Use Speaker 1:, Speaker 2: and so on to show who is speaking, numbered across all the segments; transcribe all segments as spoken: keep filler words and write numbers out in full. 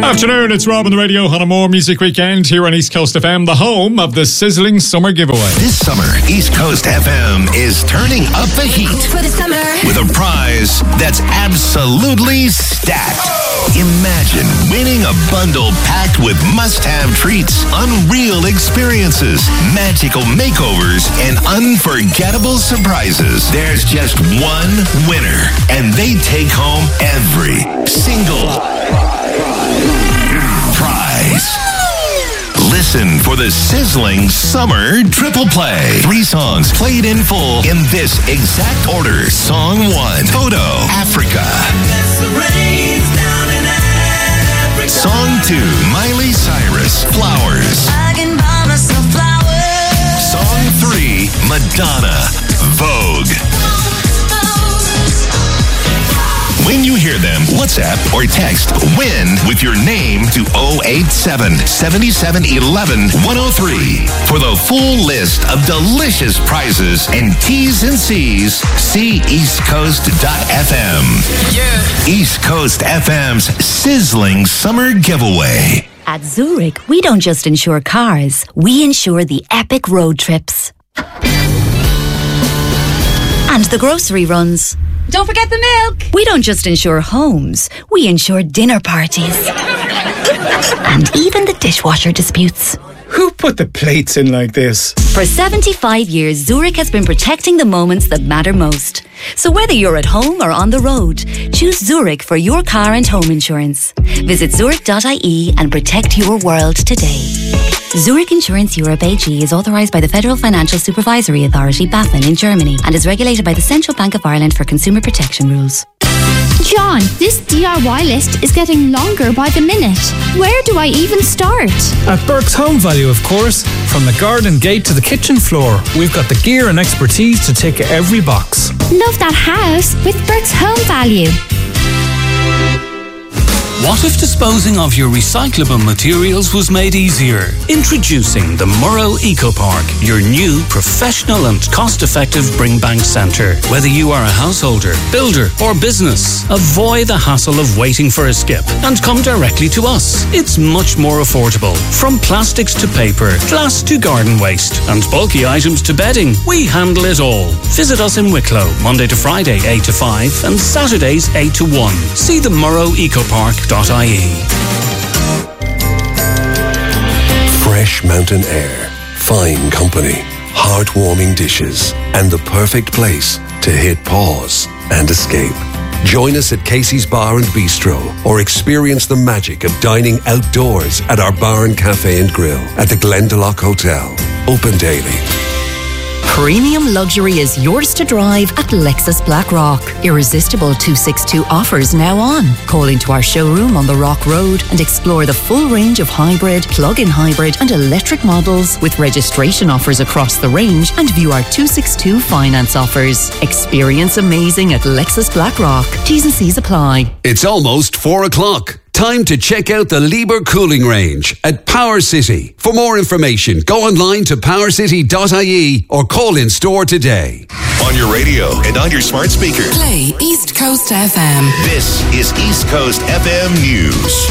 Speaker 1: Afternoon, it's Rob on the radio on a More Music Weekend here on East Coast F M, the home of the sizzling summer giveaway.
Speaker 2: This summer, East Coast F M is turning up the heat
Speaker 3: for the summer
Speaker 2: with a prize that's absolutely stacked. Imagine winning a bundle packed with must-have treats, unreal experiences, magical makeovers, and unforgettable surprises. There's just one winner, and they take home every single prize. Listen for the sizzling summer triple play. Three songs played in full in this exact order. Song one, Toto, Africa. Song two, Miley Cyrus, Flowers. Song three, Madonna, Vogue. When you hear them, WhatsApp or text WIN with your name to oh eight seven, seven seven one one, one oh three. For the full list of delicious prizes and T's and C's, see east coast dot f m. Yeah. East Coast F M's sizzling summer giveaway.
Speaker 4: At Zurich, we don't just insure cars, we insure the epic road trips. And the grocery runs.
Speaker 5: Don't forget the milk.
Speaker 4: We don't just insure homes, we insure dinner parties. And even the dishwasher disputes.
Speaker 6: Who put the plates in like this?
Speaker 4: For seventy-five years, Zurich has been protecting the moments that matter most. So whether you're at home or on the road, choose Zurich for your car and home insurance. Visit zurich dot I E and protect your world today. Zurich Insurance Europe A G is authorised by the Federal Financial Supervisory Authority, BaFin, in Germany and is regulated by the Central Bank of Ireland for consumer protection rules.
Speaker 7: John, this D I Y list is getting longer by the minute. Where do I even start?
Speaker 8: At Burke's Home Value, of course. From the garden gate to the kitchen floor, we've got the gear and expertise to tick every box.
Speaker 7: Love that house with Burke's Home Value.
Speaker 9: What if disposing of your recyclable materials was made easier? Introducing the Murrow Eco Park, your new professional and cost-effective bring bank centre. Whether you are a householder, builder or business, avoid the hassle of waiting for a skip and come directly to us. It's much more affordable. From plastics to paper, glass to garden waste and bulky items to bedding, we handle it all. Visit us in Wicklow, Monday to Friday eight to five and Saturdays eight to one. See the Murrow Eco Park. .ie.
Speaker 10: Fresh mountain air, fine company, heartwarming dishes, and the perfect place to hit pause and escape. Join us at Casey's Bar and Bistro or experience the magic of dining outdoors at our bar and cafe and grill at the Glendalough Hotel. Open daily.
Speaker 11: Premium luxury is yours to drive at Lexus Blackrock. Irresistible two sixty-two offers now on. Call into our showroom on the Rock Road and explore the full range of hybrid, plug-in hybrid and electric models with registration offers across the range and view our two sixty-two finance offers. Experience amazing at Lexus Blackrock. T's and C's apply.
Speaker 12: It's almost four o'clock. Time to check out the Liebherr cooling range at Power City. For more information, go online to power city dot I E or call in store today.
Speaker 2: On your radio and on your smart speakers.
Speaker 3: Play East Coast F M.
Speaker 2: This is East Coast F M News.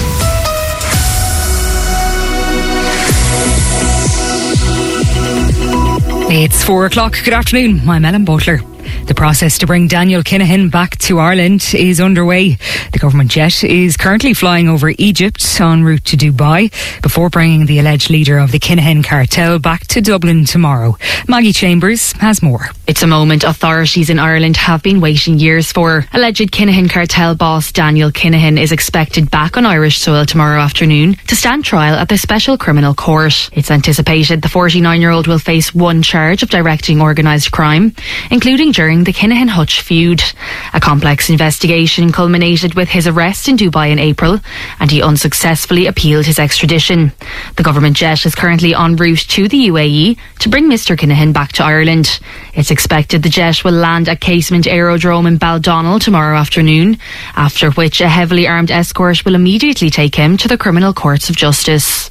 Speaker 5: It's four o'clock. Good afternoon. I'm Ellen Butler. The process to bring Daniel Kinahan back to Ireland is underway. The government jet is currently flying over Egypt en route to Dubai before bringing the alleged leader of the Kinahan cartel back to Dublin tomorrow. Maggie Chambers has more.
Speaker 13: It's a moment authorities in Ireland have been waiting years for. Alleged Kinahan cartel boss Daniel Kinahan is expected back on Irish soil tomorrow afternoon to stand trial at the Special Criminal Court. It's anticipated the forty-nine-year-old will face one charge of directing organised crime, including during the Kinahan Hutch feud. A complex investigation culminated with his arrest in Dubai in April, and he unsuccessfully appealed his extradition. The government jet is currently en route to the U A E to bring Mister Kinahan back to Ireland. It's expected the jet will land at Casement Aerodrome in Baldonnel tomorrow afternoon, after which a heavily armed escort will immediately take him to the criminal courts of justice.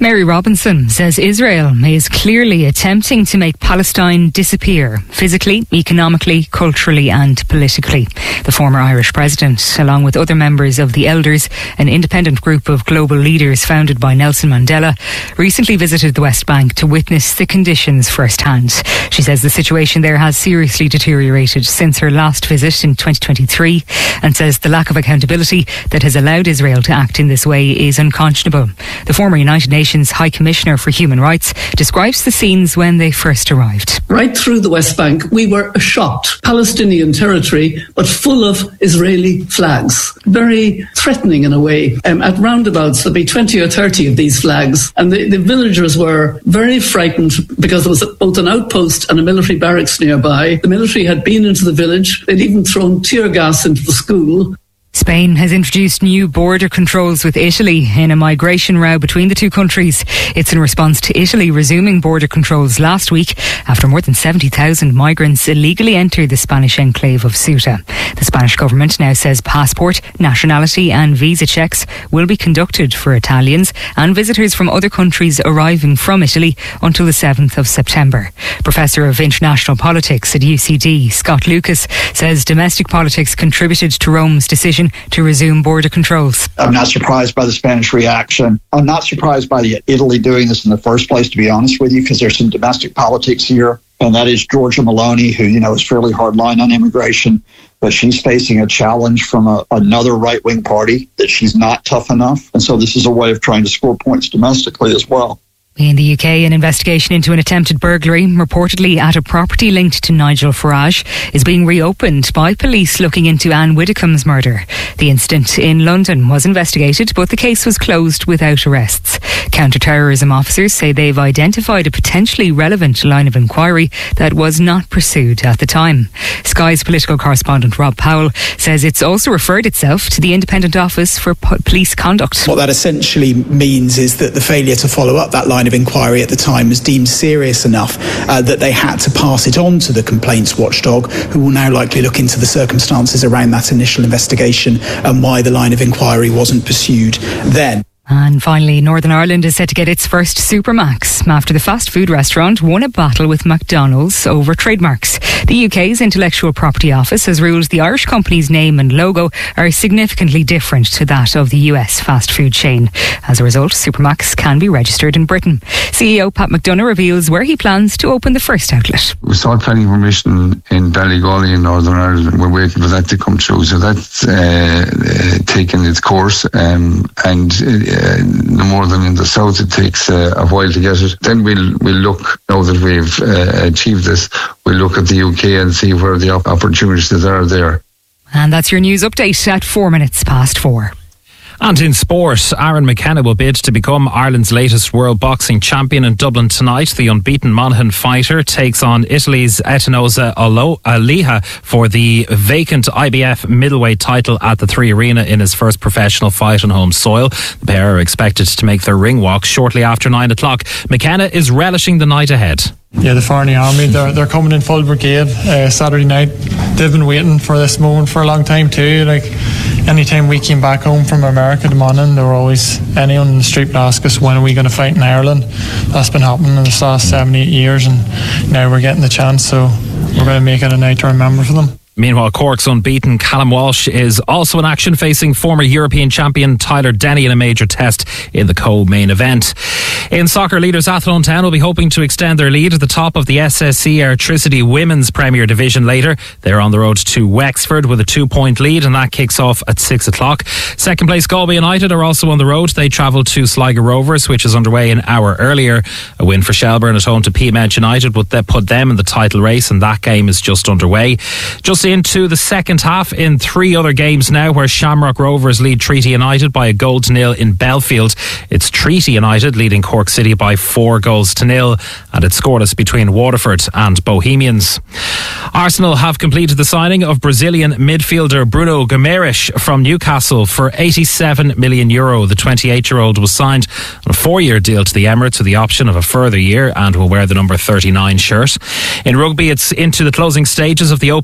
Speaker 5: Mary Robinson says Israel is clearly attempting to make Palestine disappear, physically, economically, culturally and politically. The former Irish president, along with other members of the Elders, an independent group of global leaders founded by Nelson Mandela, recently visited the West Bank to witness the conditions firsthand. She says the situation there has seriously deteriorated since her last visit in twenty twenty-three and says the lack of accountability that has allowed Israel to act in this way is unconscionable. The former United Nations High Commissioner for Human Rights describes the scenes when they first arrived.
Speaker 14: Right through the West Bank, we were shocked. Palestinian territory, but full of Israeli flags. Very threatening in a way. Um, at roundabouts, there'd be twenty or thirty of these flags. And the, the villagers were very frightened because there was both an outpost and a military barracks nearby. The military had been into the village. They'd even thrown tear gas into the school.
Speaker 5: Spain has introduced new border controls with Italy in a migration row between the two countries. It's in response to Italy resuming border controls last week after more than seventy thousand migrants illegally entered the Spanish enclave of Ceuta. The Spanish government now says passport, nationality and visa checks will be conducted for Italians and visitors from other countries arriving from Italy until the seventh of September. Professor of International Politics at U C D, Scott Lucas, says domestic politics contributed to Rome's decision to resume border controls.
Speaker 15: I'm not surprised by the Spanish reaction. I'm not surprised by the Italy doing this in the first place, to be honest with you, because there's some domestic politics here. And that is Giorgia Meloni, who, you know, is fairly hardline on immigration, but she's facing a challenge from a, another right-wing party that she's not tough enough. And so this is a way of trying to score points domestically as well.
Speaker 5: In the U K, an investigation into an attempted burglary, reportedly at a property linked to Nigel Farage, is being reopened by police looking into Anne Widdecombe's murder. The incident in London was investigated, but the case was closed without arrests. Counter-terrorism officers say they've identified a potentially relevant line of inquiry that was not pursued at the time. Sky's political correspondent Rob Powell says it's also referred itself to the Independent Office for P- Police Conduct.
Speaker 16: What that essentially means is that the failure to follow up that line of inquiry at the time was deemed serious enough uh, that they had to pass it on to the complaints watchdog, who will now likely look into the circumstances around that initial investigation and why the line of inquiry wasn't pursued then.
Speaker 5: And finally, Northern Ireland is set to get its first Supermax after the fast food restaurant won a battle with McDonald's over trademarks. The U K's Intellectual Property Office has ruled the Irish company's name and logo are significantly different to that of the U S fast food chain. As a result, Supermax can be registered in Britain. C E O Pat McDonough reveals where he plans to open the first outlet.
Speaker 17: We sought planning permission in Ballygolly in Northern Ireland. We're waiting for that to come through. So that's uh, uh, taken its course. Um, and uh, no more than in the south, it takes uh, a while to get it. Then we'll we'll look, now that we've uh, achieved this, we'll look at the U K and see where the op- opportunities are there.
Speaker 5: And that's your news update at four minutes past four.
Speaker 18: And in sport, Aaron McKenna will bid to become Ireland's latest world boxing champion in Dublin tonight. The unbeaten Monaghan fighter takes on Italy's Etinosa Aliha for the vacant I B F middleweight title at the Three Arena in his first professional fight on home soil. The pair are expected to make their ring walk shortly after nine o'clock. McKenna is relishing the night ahead.
Speaker 19: Yeah, the Farney Army, they're, they're coming in full brigade uh, Saturday night. They've been waiting for this moment for a long time too. Like, anytime we came back home from America to Monaghan, there were always anyone in the street would ask us, when are we going to fight in Ireland? That's been happening in the last seven, eight years, and now we're getting the chance, so we're going to make it a night to remember for them.
Speaker 18: Meanwhile, Cork's unbeaten Callum Walsh is also in action, facing former European champion Tyler Denny in a major test in the co-main event. In soccer, leaders Athlone Town will be hoping to extend their lead at the top of the S S C Airtricity Women's Premier Division later. They're on the road to Wexford with a two-point lead, and that kicks off at six o'clock. Second place Galway United are also on the road. They travel to Sligo Rovers, which is underway an hour earlier. A win for Shelburne at home to Peamount United would put them in the title race, and that game is just underway. Just into the second half in three other games now, where Shamrock Rovers lead Treaty United by a goal to nil in Belfield. It's Treaty United leading Cork City by four goals to nil, and it's scoreless between Waterford and Bohemians. Arsenal have completed the signing of Brazilian midfielder Bruno Guimaraes from Newcastle for eighty-seven million euro. The twenty-eight-year-old was signed on a four-year deal to the Emirates with the option of a further year and will wear the number thirty-nine shirt. In rugby, it's into the closing stages of the opening game of the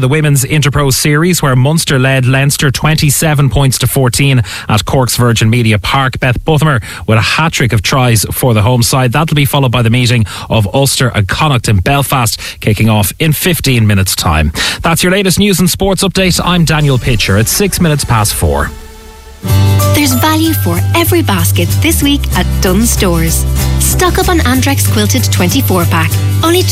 Speaker 18: of the Women's Interpro Series, where Munster led Leinster twenty-seven points to fourteen at Cork's Virgin Media Park. Beth Buthamer with a hat-trick of tries for the home side. That'll be followed by the meeting of Ulster and Connacht in Belfast, kicking off in fifteen minutes' time. That's your latest news and sports update. I'm Daniel Pitcher. It's six minutes past four.
Speaker 20: There's value for every basket this week at Dunnes Stores. Stock up on Andrex Quilted twenty-four pack. Only